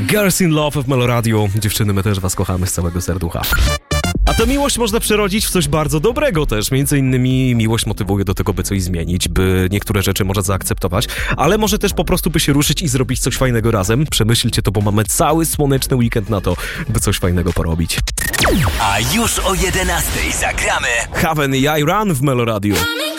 Girls in Love w Meloradiu. Dziewczyny, my też was kochamy z całego serducha. A tę miłość można przerodzić w coś bardzo dobrego też. Między innymi miłość motywuje do tego, by coś zmienić, by niektóre rzeczy może zaakceptować, ale może też po prostu by się ruszyć i zrobić coś fajnego razem. Przemyślcie to, bo mamy cały słoneczny weekend na to, by coś fajnego porobić. A już o 11:00 zagramy Haven i I Run w Meloradiu.